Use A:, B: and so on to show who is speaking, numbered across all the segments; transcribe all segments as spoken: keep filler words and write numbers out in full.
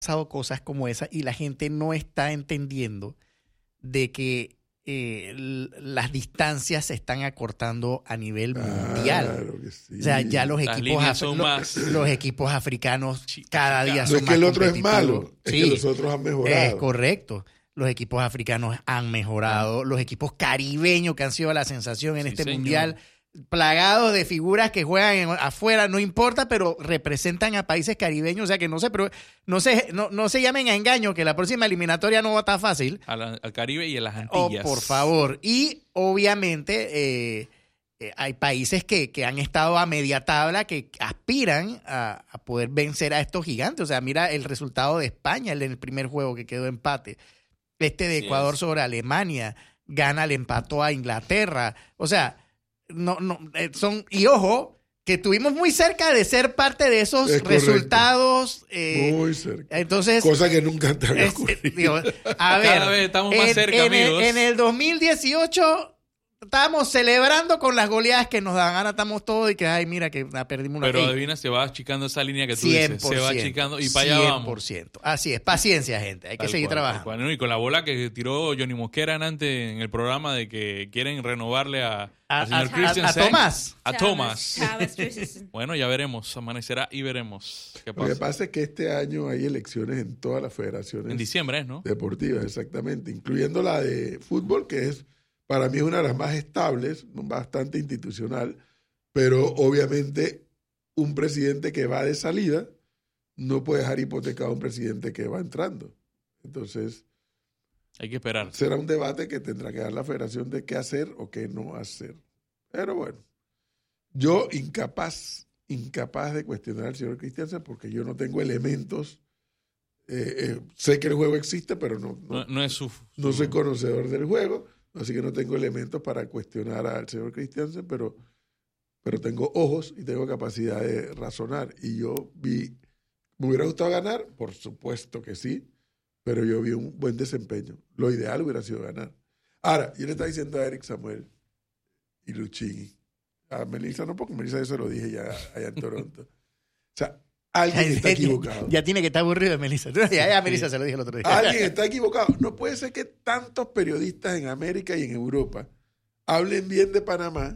A: pasado cosas como esas y la gente no está entendiendo de que eh, las distancias se están acortando a nivel mundial.
B: Claro que sí.
A: O sea, ya los equipos, af-
C: son
A: lo-
C: más-
A: los equipos africanos cada día
B: No
A: son
B: es que
A: más
B: el otro es
A: competitivos.
B: malo, es
A: Sí,
B: que los otros han mejorado.
A: es correcto. Los equipos africanos han mejorado. Los equipos caribeños que han sido la sensación en
C: Sí,
A: este
C: señor.
A: mundial, plagados de figuras que juegan en- afuera, no importa, pero representan a países caribeños. O sea que no se, pero, no se, no, no se llamen a engaño, que la próxima eliminatoria no va a estar fácil.
C: A la- al Caribe y a las
A: Oh,
C: Antillas.
A: por favor. Y obviamente eh, eh, hay países que, que han estado a media tabla que aspiran a, a poder vencer a estos gigantes. O sea, mira el resultado de España, el del primer juego que quedó empate. Este de
C: Así
A: Ecuador
C: es.
A: sobre Alemania, gana, le empató a Inglaterra. O sea, no, no, eh, son, y ojo, que estuvimos muy cerca de ser parte de esos
B: Es correcto.
A: resultados. eh,
B: Muy cerca.
A: entonces,
B: Cosa que nunca te había
A: es-
B: ocurrido.
A: digo, a ver,
C: Cada vez estamos más
A: en,
C: cerca,
A: en el,
C: amigos.
A: en el dos mil dieciocho estábamos celebrando con las goleadas que nos dan. Ahora estamos todos y que, ay, mira que la perdimos una.
C: Pero
A: Ey,
C: adivina, se va achicando esa línea que tú
A: cien
C: dices.
A: por
C: Se va
A: ciento,
C: achicando y para allá
A: cien
C: vamos.
A: por ciento. Así es, paciencia, gente. Hay que
C: Tal
A: seguir
C: cual, tal
A: trabajando.
C: cual, ¿no? Y con la bola que tiró Johnny Mosquera antes en el programa de que quieren renovarle a,
A: A,
C: al señor
A: a- a-
C: Christensen.
A: a Tomás.
C: A Thomas.
D: Thomas Christensen.
C: Bueno, ya veremos. Amanecerá y veremos qué
B: Lo que
C: pasa.
B: pasa es que este año hay elecciones en todas las federaciones
C: En diciembre, ¿eh? ¿no?
B: deportivas, exactamente, incluyendo la de fútbol, que es para mí es una de las más estables, bastante institucional, pero obviamente un presidente que va de salida no puede dejar hipotecado a un presidente que va entrando. Entonces,
C: Hay que esperar.
B: será un debate que tendrá que dar la federación de qué hacer o qué no hacer. Pero bueno, yo incapaz, incapaz de cuestionar al señor Christensen porque yo no tengo elementos. Eh, eh, sé que el juego existe, pero no, no,
C: No, no es su...
B: no
C: su-
B: soy conocedor del juego, así que no tengo elementos para cuestionar al señor Christensen, pero, pero tengo ojos y tengo capacidad de razonar. Y yo vi, ¿me hubiera gustado ganar? Por supuesto que sí, pero yo vi un buen desempeño. Lo ideal hubiera sido ganar. Ahora, yo le estaba diciendo a Eric Samuel y Luchini, a Melissa no, porque Melissa yo se lo dije ya allá en Toronto. O sea, alguien está equivocado.
A: Ya tiene que estar aburrido de Melissa. Ya, ya Melissa se lo dije el otro día.
B: Alguien está equivocado. No puede ser que tantos periodistas en América y en Europa hablen bien de Panamá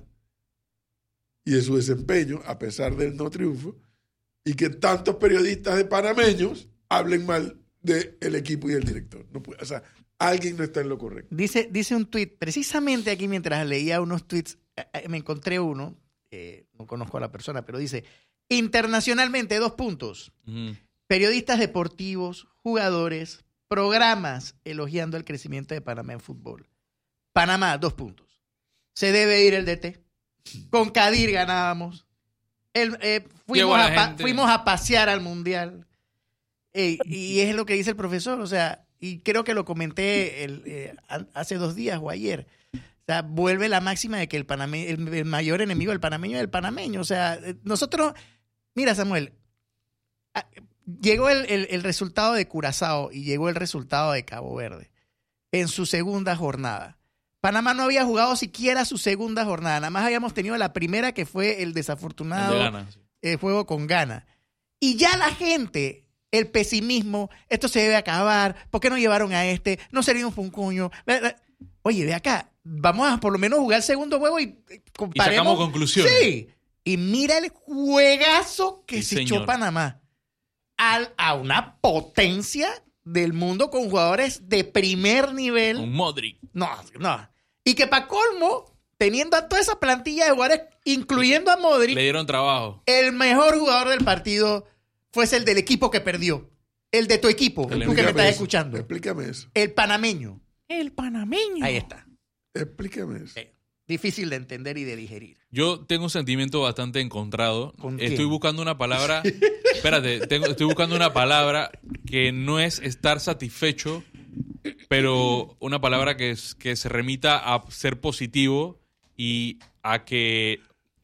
B: y de su desempeño, a pesar del no triunfo, y que tantos periodistas de panameños hablen mal del equipo y del director. No puede, o sea, alguien no está en lo correcto.
A: Dice, dice un tuit, precisamente aquí mientras leía unos tweets, eh, eh, me encontré uno, eh, no conozco a la persona, pero dice, internacionalmente, dos puntos,
C: Ujú.
A: periodistas deportivos, jugadores, programas elogiando el crecimiento de Panamá en fútbol. Panamá, dos puntos. Se debe ir el D T. Con Kadir ganábamos. El, eh,
C: Llegó
A: fuimos,
C: la
A: a pa-
C: gente.
A: fuimos a pasear al Mundial. Eh, y es lo que dice el profesor, o sea, y creo que lo comenté el, eh, a- hace dos días o ayer. O sea, vuelve la máxima de que el, paname- el, el mayor enemigo del panameño es el panameño. O sea, eh, nosotros, mira Samuel, a- llegó el, el- el resultado de Curazao y llegó el resultado de Cabo Verde en su segunda jornada. Panamá no había jugado siquiera su segunda jornada, nada más habíamos tenido la primera que fue el
C: El
A: desafortunado
C: de Ghana, sí.
A: el juego con Ghana. Y ya la gente, el pesimismo, esto se debe acabar, ¿por qué no llevaron a este? No sería un funcuño. Oye, ve acá, vamos a por lo menos jugar el segundo juego y eh,
C: Y
A: comparemos.
C: sacamos conclusiones.
A: Sí. Y mira el juegazo que
C: Sí,
A: se echó
C: señor.
A: Panamá. Al, a una potencia del mundo con jugadores de primer nivel.
C: Un Modric.
A: No, no. Y que para colmo, teniendo a toda esa plantilla de jugadores, incluyendo a Modric,
C: Le dieron trabajo.
A: el mejor jugador del partido fuese el del equipo que perdió. El de tu equipo,
C: El
A: tú que me
B: Explícame
A: estás
B: eso,
A: escuchando.
B: Explícame eso.
A: El panameño.
C: El panameño.
A: Ahí está.
B: Explícame eso.
A: Eh, Difícil de entender y de digerir.
C: Yo tengo un sentimiento bastante encontrado.
A: ¿Con
C: Estoy
A: quién?
C: buscando una palabra. Espérate, tengo- estoy buscando una palabra que no es estar satisfecho, pero una palabra que, es, que se remita a ser positivo y a que,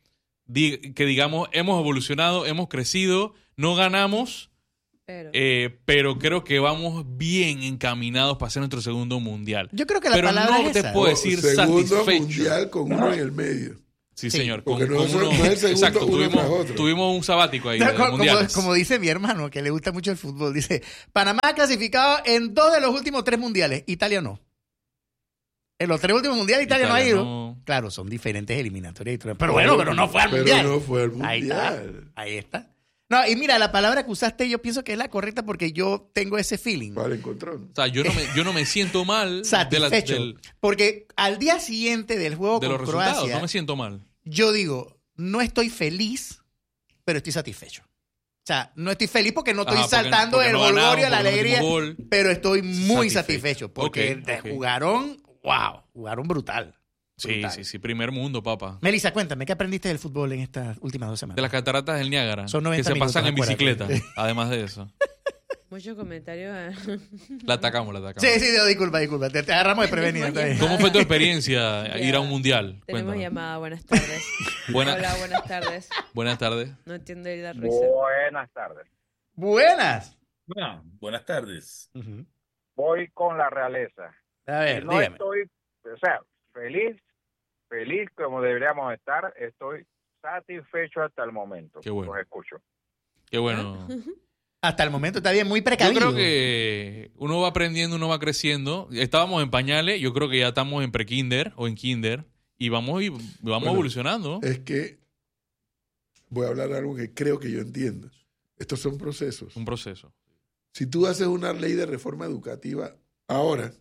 C: di- que digamos, hemos evolucionado, hemos crecido, no ganamos,
D: Pero,
C: eh, pero creo que vamos bien encaminados para hacer nuestro segundo mundial.
A: Yo creo que la
C: Pero
A: palabra
C: no
A: es
C: te
A: esa.
C: puedo decir
B: Segundo
C: satisfecho.
B: mundial con uno en el medio.
C: Sí,
A: Sí.
C: señor.
B: Porque no es- no es el segundo
C: exacto,
B: uno
C: tuvimos,
B: tras otro.
C: tuvimos un sabático ahí
A: No,
C: de
A: co- como,
C: mundiales.
A: como dice mi hermano, que le gusta mucho el fútbol, dice, Panamá ha clasificado en dos de los últimos tres mundiales, Italia no. En los tres últimos mundiales Italia, no ha
C: Italia
A: ido.
C: no.
A: Claro, son diferentes eliminatorias. y todo. Pero bueno, pero no fue al
B: Pero
A: mundial.
B: no fue al
A: Ahí está.
B: mundial.
A: Ahí está. No, y mira, la palabra que usaste yo pienso que es la correcta porque yo tengo ese feeling.
B: Vale, encontrón.
C: O sea, yo no me, yo no me siento mal de, la-
A: Satisfecho.
C: del-
A: Porque al día siguiente del juego
C: de
A: con
C: los resultados.
A: Croacia,
C: No me siento mal.
A: yo digo, no estoy feliz, pero estoy satisfecho. O sea, no estoy feliz porque no estoy
C: Ajá, porque-
A: saltando
C: porque
A: el
C: no
A: jolgorio,
C: ganamos,
A: la
C: porque no
A: alegría,
C: metimos gol.
A: pero estoy muy satisfecho,
C: Satisfecho.
A: porque
C: Ok, ok.
A: jugaron, wow, jugaron brutal.
C: Sí,
A: brutal.
C: sí, sí. Primer mundo, papá.
A: Melissa, cuéntame, ¿qué aprendiste del fútbol en estas últimas dos semanas?
C: De las cataratas del Niágara.
A: Son
C: que
A: noventa
C: se
A: minutos,
C: pasan en
A: acuérdate.
C: bicicleta. Además de eso.
D: Muchos comentarios. a-
C: La atacamos, la atacamos.
A: Sí, sí, no, disculpa, disculpa, te, te agarramos de prevenido. está bien.
C: ¿Cómo fue tu experiencia ir a un mundial?
D: Tenemos
C: Cuéntame.
D: llamada, buenas tardes.
C: Buena-
D: Hola, buenas tardes.
C: Buenas tardes.
D: No entiendo la risa.
E: Buenas tardes.
A: Buenas.
F: Bueno, buenas tardes.
A: Ujú.
E: Voy con la realeza.
A: A ver,
E: No
A: dígame.
E: estoy, o sea, feliz, feliz como deberíamos estar. Estoy satisfecho hasta el momento.
C: Qué bueno.
E: Los escucho.
C: Qué bueno.
A: Hasta el momento está bien, muy
C: Yo
A: precavido.
C: creo que uno va aprendiendo, uno va creciendo. Estábamos en pañales, yo creo que ya estamos en pre-kinder o en kinder y vamos, y vamos
B: Bueno,
C: evolucionando.
B: Es que voy a hablar de algo que creo que yo entiendo. Estos son procesos.
C: Un proceso.
B: Si tú haces una ley de reforma educativa ahora,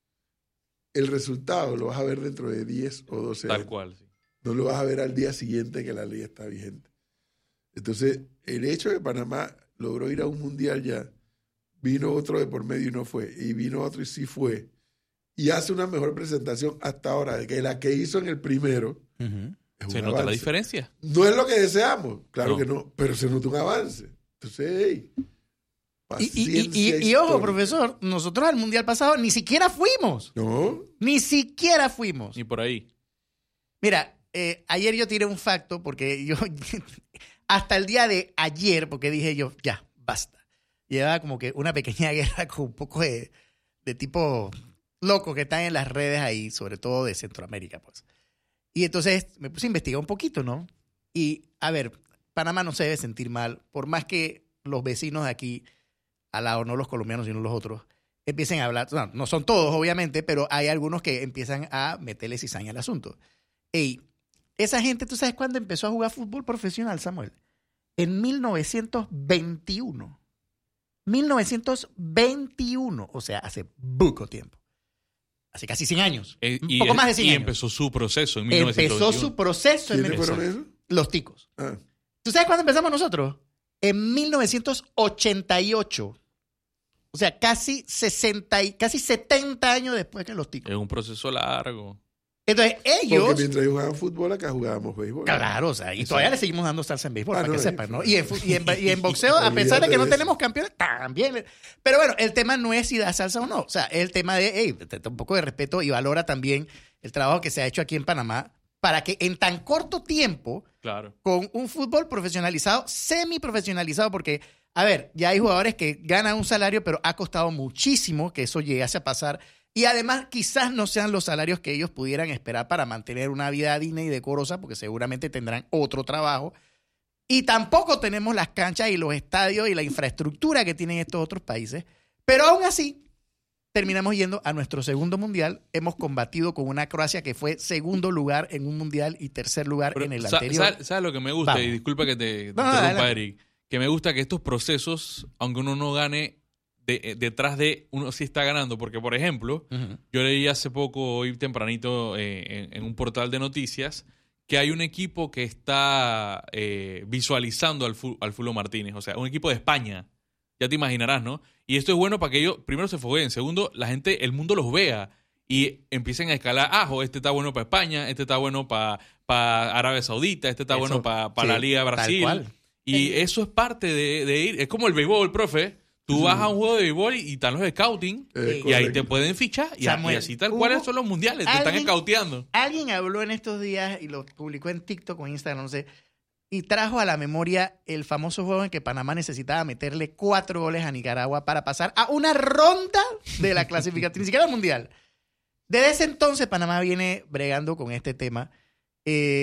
B: el resultado lo vas a ver dentro de diez o doce
C: Tal
B: años.
C: cual. Sí.
B: No lo vas a ver al día siguiente que la ley está vigente. Entonces, el hecho de que Panamá logró ir a un mundial ya, vino otro de por medio y no fue, y vino otro y sí fue, y hace una mejor presentación hasta ahora de que la que hizo en el primero.
A: Ujú.
B: Es
C: Se
B: un
C: nota la
B: avance.
C: diferencia.
B: No es lo que deseamos, claro
C: No.
B: que no, pero se nota un avance. Entonces, hey,
A: Y, y- y-
B: paciencia
A: y- y ojo,
B: histórica.
A: profesor, nosotros al mundial pasado ni siquiera fuimos.
B: No,
A: Ni siquiera fuimos.
C: Y por ahí.
A: Mira, eh, ayer yo tiré un facto porque yo, hasta el día de ayer, porque dije yo, ya, basta. Llevaba como que una pequeña guerra con un poco de, de tipo loco que están en las redes ahí, sobre todo de Centroamérica, pues. Y entonces me puse a investigar un poquito, ¿no? Y, a ver, Panamá no se debe sentir mal, por más que los vecinos de aquí, al lado, no los colombianos, sino los otros, empiecen a hablar, no, no son todos, obviamente, pero hay algunos que empiezan a meterle cizaña al asunto. Ey, esa gente, ¿tú sabes cuándo empezó a jugar fútbol profesional, Samuel? En mil novecientos veintiuno. mil novecientos veintiuno, o sea, hace poco tiempo. Hace casi cien años.
C: Eh,
A: un
C: y,
A: poco más de cien
C: y
A: años.
C: empezó su proceso en
A: Empezó
C: 1921.
A: su proceso en
B: ¿quiénes
A: Venezuela.
B: fueron esos?
A: Los ticos.
B: Ah,
A: ¿Tú sabes cuándo empezamos nosotros? En mil novecientos ochenta y ocho. O sea, casi sesenta y casi setenta años después que los ticos.
C: Es un proceso largo.
A: Entonces, ellos...
B: porque mientras ellos jugaban fútbol, acá jugábamos béisbol.
A: Claro, o sea, y
B: Eso.
A: todavía le seguimos dando salsa en béisbol,
B: Ah,
A: para
B: no,
A: que
B: eh,
A: sepan, ¿no? Y en, fu- y en, y en boxeo, a pesar de
B: Olvídate
A: que no
B: de
A: tenemos
B: eso.
A: campeones, también. Pero bueno, el tema no es si da salsa o no. O sea, es el tema de, hey, te- un poco de respeto y valora también el trabajo que se ha hecho aquí en Panamá para que en tan corto tiempo,
C: Claro.
A: con un fútbol profesionalizado, semi-profesionalizado, porque, a ver, ya hay jugadores que ganan un salario, pero ha costado muchísimo que eso llegase a pasar. Y además, quizás no sean los salarios que ellos pudieran esperar para mantener una vida digna y decorosa, porque seguramente tendrán otro trabajo. Y tampoco tenemos las canchas y los estadios y la infraestructura que tienen estos otros países. Pero aún así, terminamos yendo a nuestro segundo mundial. Hemos combatido con una Croacia que fue segundo lugar en un mundial y tercer lugar
C: Pero,
A: en el
C: sa-
A: anterior.
C: sa- ¿Sabes lo que me gusta?
A: Vamos.
C: Y disculpa que te, te
A: No,
C: interrumpa,
A: adelante.
C: Eric. Que me gusta que estos procesos, aunque uno no gane, de- eh, detrás de uno sí está ganando. Porque, por ejemplo,
A: Ujú.
C: yo leí hace poco, hoy tempranito, eh, en, en un portal de noticias, que hay un equipo que está eh, visualizando al, Fu- al Fulo Martínez. O sea, un equipo de España. Ya te imaginarás, ¿no? Y esto es bueno para que ellos, primero, se fogueen. Segundo, la gente, el mundo los vea y empiecen a escalar. Ah, jo, este está bueno para España, este está bueno para Arabia Saudita, este está
A: Eso,
C: bueno para
A: sí,
C: la Liga de
A: tal
C: Brasil.
A: cual.
C: Y eso es parte de, de ir. Es como el béisbol, profe. Tú vas a un juego de béisbol y, y están los scouting
B: Eh,
C: y ahí te
B: correcto.
C: pueden fichar. Y,
A: Samuel,
C: y así tal
A: hubo
C: cual son los mundiales. Te están
A: alguien-
C: scouteando.
A: Alguien habló en estos días y lo publicó en TikTok o en Instagram, no sé, y trajo a la memoria el famoso juego en que Panamá necesitaba meterle cuatro goles a Nicaragua para pasar a una ronda de la clasificación, ni siquiera al mundial. Desde ese entonces Panamá viene bregando con este tema. Eh,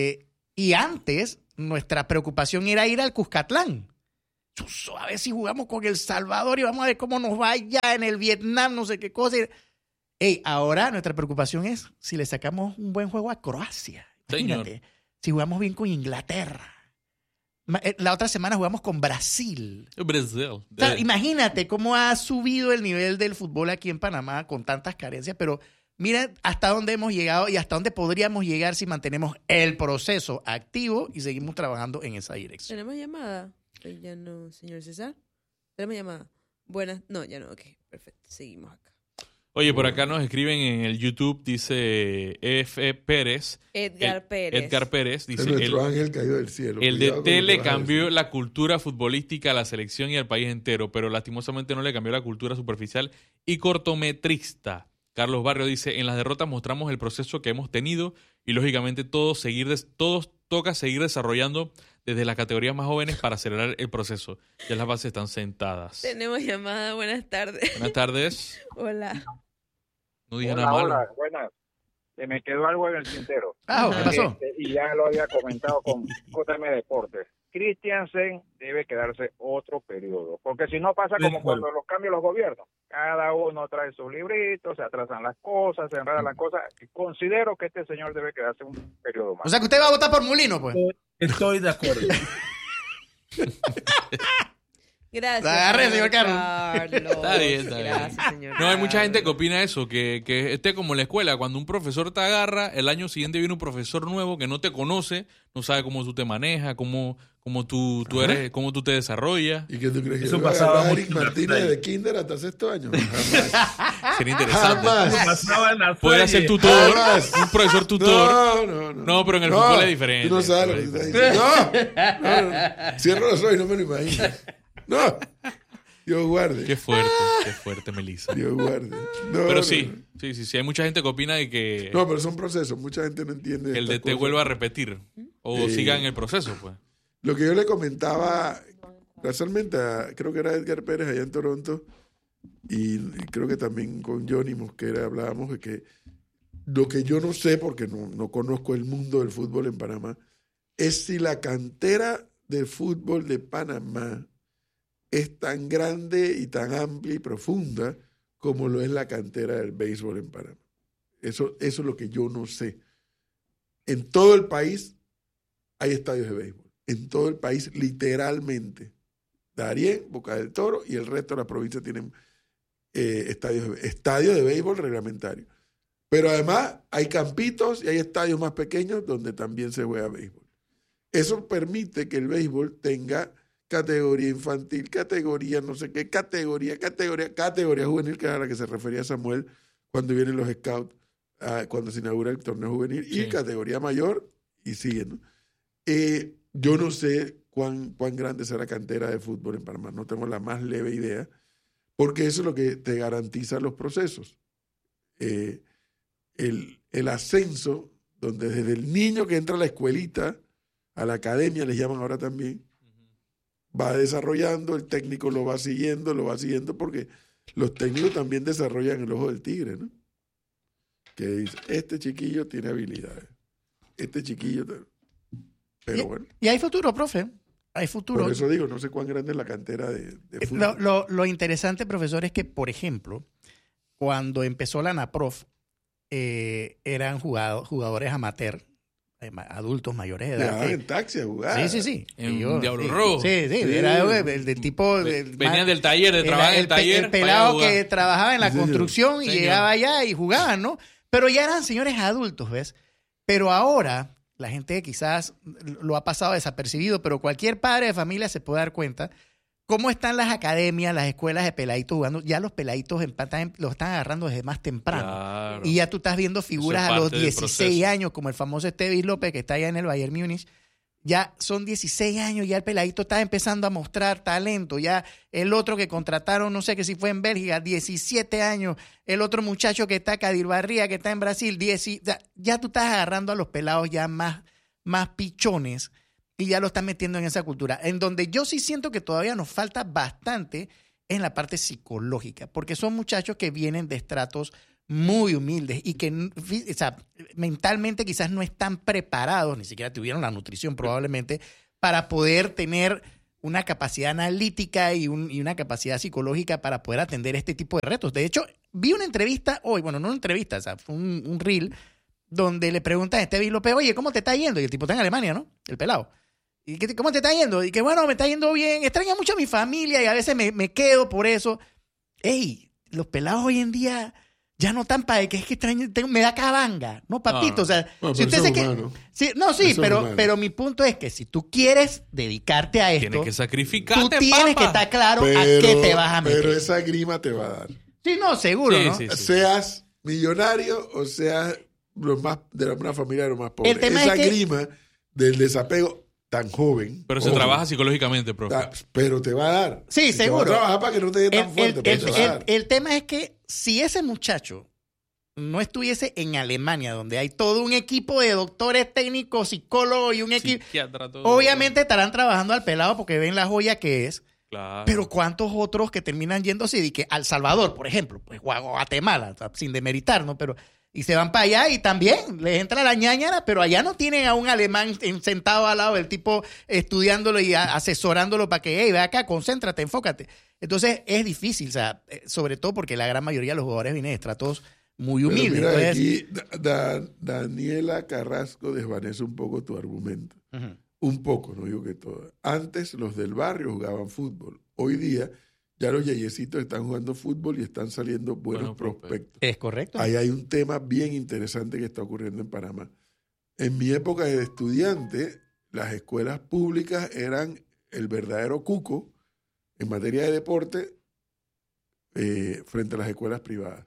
A: Y antes, nuestra preocupación era ir al Cuscatlán. Chuzo, a ver si jugamos con El Salvador y vamos a ver cómo nos va allá en el Vietnam, no sé qué cosa. Ey, ahora nuestra preocupación es si le sacamos un buen juego a Croacia. Imagínate,
C: Señor.
A: si jugamos bien con Inglaterra. La otra semana jugamos con Brasil.
C: Brasil.
A: O sea, imagínate cómo ha subido el nivel del fútbol aquí en Panamá con tantas carencias, pero mira hasta dónde hemos llegado y hasta dónde podríamos llegar si mantenemos el proceso activo y seguimos trabajando en esa dirección.
D: ¿Tenemos llamada? Eh, Ya no, señor César. ¿Tenemos llamada? Buenas. No, ya no. Ok, perfecto. Seguimos acá.
C: Oye, por acá nos escriben en el YouTube, dice F. Pérez.
D: Edgar
C: El-
D: Pérez.
C: Edgar Pérez,
B: Es
C: dice,
B: nuestro
C: el,
B: ángel caído del cielo.
C: el
B: Cuidado con
C: D T
B: lo que
C: le
B: vas a
C: cambió
B: decir.
C: la cultura futbolística a la selección y al país entero, pero lastimosamente no le cambió la cultura superficial y cortometrista. Carlos Barrio dice, en las derrotas mostramos el proceso que hemos tenido y lógicamente todos, seguir des- todos toca seguir desarrollando desde las categorías más jóvenes para acelerar el proceso. Ya las bases están sentadas.
D: Tenemos llamada. Buenas tardes.
C: Buenas tardes.
D: Hola.
C: No dije
E: Hola,
C: nada malo.
E: hola, buenas. Se me quedó algo en el tintero.
A: Ah, ¿qué pasó?
E: Este, y ya lo había comentado con J M Deportes. Christiansen debe quedarse otro periodo, porque si no pasa
F: De
E: como
F: acuerdo.
E: cuando los cambian los gobiernos. Cada uno trae su librito, se atrasan las cosas, se enredan las cosas. Considero que este señor debe quedarse un periodo más.
A: O sea que usted va a votar por Mulino, pues.
F: Estoy de acuerdo.
D: Gracias.
A: La agarré, señor Carlos.
D: Carlos.
C: Está bien, está bien.
D: Gracias, señor
C: No, hay mucha gente que
D: Carlos.
C: opina eso, que, que esté como en la escuela, cuando un profesor te agarra, el año siguiente viene un profesor nuevo que no te conoce, no sabe cómo tú te manejas, cómo, cómo tú, tú eres, cómo tú te desarrollas.
B: ¿Y qué tú crees que
F: Eso
B: yo voy a
F: pasaba
B: agarrar a
F: mucho
B: Eric
F: en la
B: Martínez
F: playa.
B: de kinder hasta sexto año? Jamás.
C: Sería interesante.
B: Jamás.
F: Pasaba en la
C: Podría
F: calle.
C: ser tutor,
B: Jamás.
C: un profesor tutor.
B: No, no, no.
C: No, pero en el fútbol es diferente.
B: Tú no sabes lo que estás diciendo. No, no, no. Cierro los ojos y no me lo imagino. No. Dios guarde.
C: Qué fuerte, qué fuerte, Melissa.
B: Dios guarde. No,
C: Pero
B: no,
C: sí,
B: no.
C: sí, sí, sí, hay mucha gente que opina de que
B: No, pero son procesos. Mucha gente no entiende.
C: el
B: estas
C: D T
B: cosas.
C: vuelva a repetir o
B: Sí.
C: siga en el proceso, pues.
B: Lo que yo le comentaba casualmente, a- creo que era Edgar Pérez allá en Toronto, y, y creo que también con Johnny Mosquera hablábamos de que lo que yo no sé, porque no, no conozco el mundo del fútbol en Panamá, es si la cantera del fútbol de Panamá es tan grande y tan amplia y profunda como lo es la cantera del béisbol en Panamá. Eso, eso es lo que yo no sé. En todo el país hay estadios de béisbol. En todo el país, literalmente. Darién, Boca del Toro y el resto de la provincia tienen eh, estadios, de, estadios de béisbol reglamentarios. Pero además hay campitos y hay estadios más pequeños donde también se juega béisbol. Eso permite que el béisbol tenga categoría infantil, categoría no sé qué, categoría, categoría, categoría juvenil, que es a la que se refería Samuel cuando vienen los scouts, uh, cuando se inaugura el torneo juvenil,
C: Sí.
B: y categoría mayor, y siguen, ¿no? Eh, yo no sé cuán, cuán grande será la cantera de fútbol en Panamá, no tengo la más leve idea, porque eso es lo que te garantiza los procesos. Eh, el, el ascenso, donde desde el niño que entra a la escuelita, a la academia, les llaman ahora también, va desarrollando, el técnico lo va siguiendo, lo va siguiendo, porque los técnicos también desarrollan el ojo del tigre, ¿no? Que dice, este chiquillo tiene habilidades, este chiquillo... te- Pero
A: Y-
B: bueno,
A: Y hay futuro, profe. Hay futuro.
B: por eso digo, no sé cuán grande es la cantera de, de
A: Eh,
B: fútbol.
A: Lo, lo- lo interesante, profesor, es que, por ejemplo, cuando empezó la NAPROF, eh, eran jugado- jugadores amateur, eh, ma- adultos mayores de edad.
B: Llegaban
A: que-
B: en taxi a jugar.
A: sí, sí, sí.
C: En
A: Y yo-
C: Diablo
A: sí,
C: Rojo.
A: Sí, sí,
B: Sí.
A: era el, el del tipo... del-
C: Venían
A: más-
C: del taller, de
A: el-
C: trabajar en
A: el
C: el
A: pe-
C: taller.
A: el
C: para ir a
A: pelado
C: jugar.
A: que trabajaba en la
B: Sí, señor.
A: construcción y
C: Señor.
A: llegaba allá y jugaban, ¿no? Pero ya eran señores adultos, ¿ves? Pero ahora, la gente quizás lo ha pasado desapercibido, pero cualquier padre de familia se puede dar cuenta cómo están las academias, las escuelas de peladitos jugando. Ya los peladitos en- están- los están agarrando desde más temprano.
C: Claro.
A: Y ya tú estás viendo figuras
C: Eso es
A: a los
C: parte del
A: dieciséis
C: proceso.
A: años, como el famoso Estevis López, que está allá en el Bayern Múnich. Ya son dieciséis años, ya el peladito está empezando a mostrar talento. Ya el otro que contrataron, no sé que si fue en Bélgica, diecisiete años. El otro muchacho que está, Cadir Barría, que está en Brasil, diez, ya, ya tú estás agarrando a los pelados ya más, más pichones y ya lo estás metiendo en esa cultura. En donde yo sí siento que todavía nos falta bastante es en la parte psicológica, porque son muchachos que vienen de estratos muy humildes y que o sea, mentalmente quizás no están preparados, ni siquiera tuvieron la nutrición probablemente, para poder tener una capacidad analítica y, un, y una capacidad psicológica para poder atender este tipo de retos. De hecho, vi una entrevista hoy, bueno, no una entrevista, o sea, fue un, un reel donde le preguntan a Esteban López, oye, ¿cómo te está yendo? Y el tipo está en Alemania, ¿no? El pelado. ¿Y qué, cómo te está yendo? Y que bueno, me está yendo bien, extraño mucho a mi familia y a veces me, me quedo por eso. Ey, los pelados hoy en día ya no tan para que es que extraño, tengo, me da cabanga, ¿no, papito?
C: No.
A: O sea,
B: Bueno,
A: si
B: pero
A: usted
B: eso
A: se
B: es
A: que,
B: humano.
A: sí, no, sí,
B: Eso es
A: pero,
B: humano.
A: pero mi punto es que si tú quieres dedicarte a esto,
C: Tienes que sacrificarte,
A: tú tienes
C: papá.
A: que estar claro
B: Pero,
A: a qué te vas a meter.
B: pero esa grima te va a dar.
A: Sí, no, seguro,
C: Sí,
A: ¿no?
C: sí, sí.
B: Seas millonario o seas los más, de la- una familia de los más pobres.
A: El tema
B: Esa
A: es que-
B: grima del desapego tan joven.
C: Pero se
B: ojo,
C: trabaja psicológicamente, profe.
B: ta- pero te va a dar.
A: Sí,
B: Y te
A: seguro.
B: va a trabajar para que no te dé
A: El,
B: tan fuerte,
A: el-
B: pero
A: el-
B: te va a
A: el-
B: dar.
A: el tema es que si ese muchacho no estuviese en Alemania, donde hay todo un equipo de doctores técnicos, psicólogos y un equipo,
C: Psiquiatra, todo.
A: obviamente estarán trabajando al pelado porque ven la joya que es.
C: Claro.
A: Pero ¿cuántos otros que terminan yéndose y que al Salvador, por ejemplo, pues, o a Guatemala, o sea, sin demeritar, ¿no? Pero, y se van para allá y también les entra la ñañara, pero allá no tienen a un alemán en- sentado al lado del tipo estudiándolo y a- asesorándolo para que, hey, ve acá, concéntrate, enfócate. Entonces es difícil, o sea, eh, sobre todo porque la gran mayoría de los jugadores vienen de estratos muy
B: Pero
A: humildes.
B: mira,
A: Entonces,
B: aquí Da- Da- Daniela Carrasco desvanece un poco tu argumento.
A: ujú.
B: Un poco, no digo que todo. Antes los del barrio jugaban fútbol. Hoy día ya los yeyecitos están jugando fútbol y están saliendo buenos
C: Buenos prospectos.
B: prospectos.
A: Es correcto.
B: Ahí hay un tema bien interesante que está ocurriendo en Panamá. En mi época de estudiante, las escuelas públicas eran el verdadero cuco en materia de deporte eh, frente a las escuelas privadas.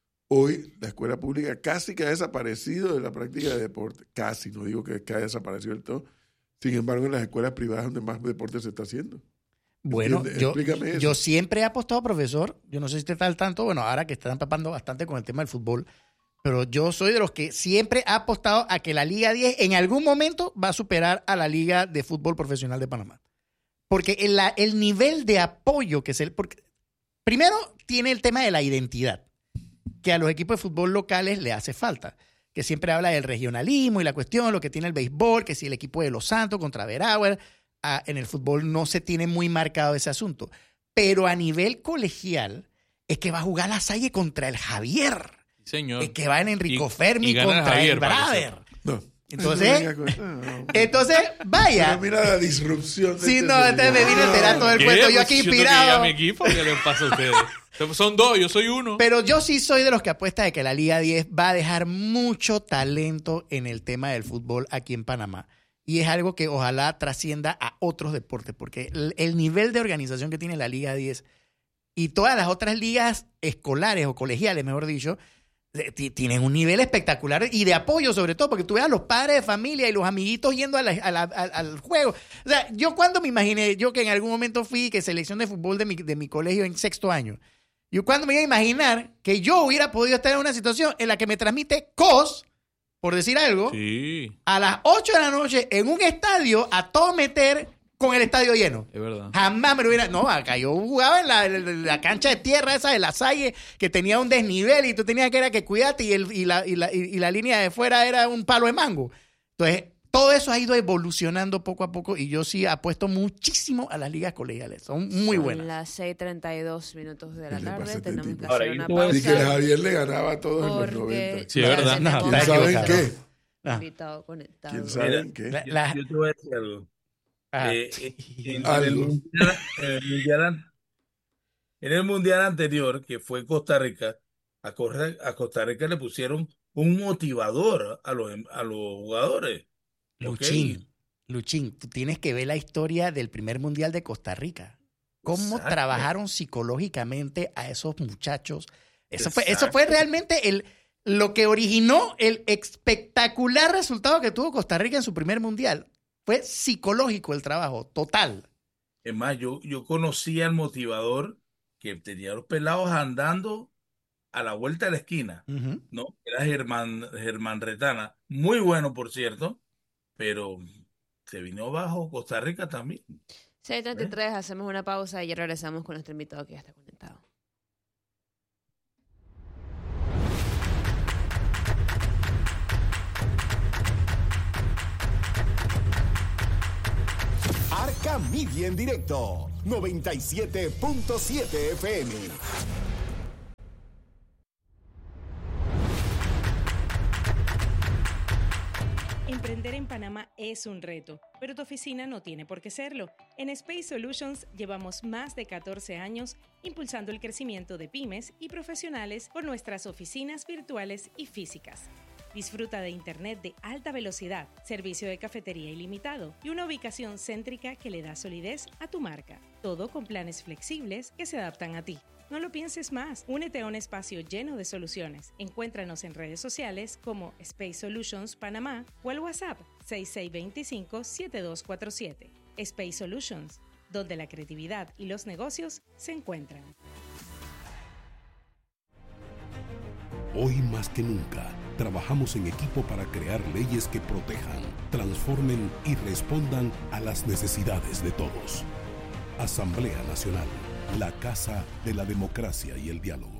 B: Hoy la escuela pública casi que ha desaparecido de la práctica de deporte. Casi, no digo que, que haya desaparecido del todo. Sin embargo, en las escuelas privadas es donde más deporte se está haciendo.
A: Bueno,
B: Entiende,
A: yo,
B: explícame eso.
A: yo siempre he apostado, profesor, yo no sé si usted está al tanto, bueno, ahora que están empapando bastante con el tema del fútbol, pero yo soy de los que siempre ha apostado a que la Liga diez en algún momento va a superar a la Liga de Fútbol Profesional de Panamá. Porque el, la- el nivel de apoyo que se... Porque, primero, tiene el tema de la identidad, que a los equipos de fútbol locales le hace falta, que siempre habla del regionalismo y la cuestión, lo que tiene el béisbol, que si el equipo de Los Santos contra Veragua, ah, en el fútbol no se tiene muy marcado ese asunto. Pero a nivel colegial, es que va a jugar la Salle contra el Javier,
C: Sí, señor.
A: es que va en Enrico
C: Y-
A: Fermi
C: y gana el
A: contra
C: Javier,
A: el
C: para que
A: Braver.
B: No.
A: Entonces-
B: No venga con- no, no.
A: Entonces, vaya.
B: Pero mira la disrupción. de
A: Sí,
B: este
A: no,
B: señor.
A: entonces me vine a enterar todo el
C: ¿Qué?
A: cuento, yo
C: Pues
A: aquí
C: yo tengo que ir
A: inspirado.
C: a mi equipo, ¿qué les pasa a ustedes? Son dos, yo soy uno.
A: Pero yo sí soy de los que apuesta de que la Liga diez va a dejar mucho talento en el tema del fútbol aquí en Panamá. Y es algo que ojalá trascienda a otros deportes, porque el, el nivel de organización que tiene la Liga diez y todas las otras ligas escolares o colegiales, mejor dicho, eh, ti- tienen un nivel espectacular y de apoyo sobre todo, porque tú ves a los padres de familia y los amiguitos yendo a la- a la- al, al juego. O sea, yo cuando me imaginé, yo que en algún momento fui que selección de fútbol de mi, de mi colegio en sexto año, yo cuando me iba a imaginar que yo hubiera podido estar en una situación en la que me transmite C O S, por decir algo,
C: Sí,
A: a las ocho de la noche en un estadio a todo meter con el estadio lleno.
C: es verdad.
A: Jamás me lo hubiera... No, acá yo jugaba en la, en la cancha de tierra esa de la Salle, que tenía un desnivel y tú tenías que era que cuidarte y, el, y, la, y, la, y- y la línea de fuera era un palo de mango. Entonces, todo eso ha ido evolucionando poco a poco y yo sí apuesto muchísimo a las ligas colegiales. Son muy
D: Son
A: buenas.
D: las seis treinta y dos minutos de la
B: ¿Qué le pasa a
D: tarde.
B: este
D: Tenemos
B: tipo?
D: que
F: Ahora,
D: hacer
F: yo
D: una
F: te voy a
B: Y
D: pausa.
B: que Javier le ganaba a todos en los
D: Porque
B: noventa.
C: Sí,
D: ya
C: es verdad.
D: tenemos
A: No,
B: ¿Quién
A: está
B: sabe en
A: equivocado.
B: qué?
A: Ah,
D: invitado conectado.
B: ¿Quién sabe en qué?
A: la-
F: Yo,
A: la-
F: yo te voy a decir algo.
A: ah,
F: Eh, eh, en, en el
B: Algo.
F: mundial, en el mundial an- en el mundial anterior, que fue Costa Rica, a, Corre- a Costa Rica le pusieron un motivador a los, em- a los jugadores. ¿ok?
A: Luchín, Luchín, tú tienes que ver la historia del primer mundial de Costa Rica. Cómo
F: Exacto.
A: trabajaron psicológicamente a esos muchachos. Eso fue, eso
F: Exacto.
A: fue realmente el, lo que originó el espectacular resultado que tuvo Costa Rica en su primer mundial. Fue psicológico el trabajo, total.
F: Es más, yo, yo conocía al motivador que tenía a los pelados andando a la vuelta de la esquina,
A: Ujú.
F: ¿no? Era Germán, Germán Retana, muy bueno, por cierto, pero se vino abajo Costa Rica también.
D: seis treinta y tres, hacemos una pausa y ya regresamos con nuestro invitado que ya está conectado.
G: Arca Media en directo, noventa y siete punto siete F M.
H: Emprender en Panamá es un reto, pero tu oficina no tiene por qué serlo. En Space Solutions llevamos más de catorce años impulsando el crecimiento de pymes y profesionales por nuestras oficinas virtuales y físicas. Disfruta de internet de alta velocidad, servicio de cafetería ilimitado y una ubicación céntrica que le da solidez a tu marca. Todo con planes flexibles que se adaptan a ti. No lo pienses más. Únete a un espacio lleno de soluciones. Encuéntranos en redes sociales como Space Solutions Panamá o al WhatsApp seis seis dos cinco, siete dos cuatro siete. Space Solutions, donde la creatividad y los negocios se encuentran.
I: Hoy más que nunca, trabajamos en equipo para crear leyes que protejan, transformen y respondan a las necesidades de todos. Asamblea Nacional, la casa de la democracia y el diálogo.